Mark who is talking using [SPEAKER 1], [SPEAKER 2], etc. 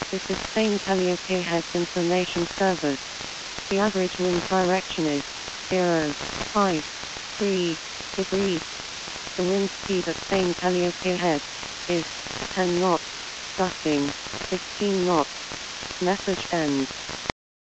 [SPEAKER 1] This is Spain Calliope Heads Information Service. The average wind direction is 0.53 degrees. The wind speed at Spain Calliope Heads is 10 knots, gusting 16 knots. Message ends.